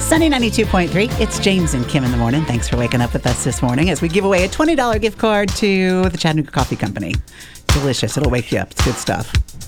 Sunny 92.3. It's James and Kim in the morning. Thanks for waking up with us this morning as we give away a $20 gift card to the Chattanooga Coffee Company. Delicious. It'll wake you up. It's good stuff.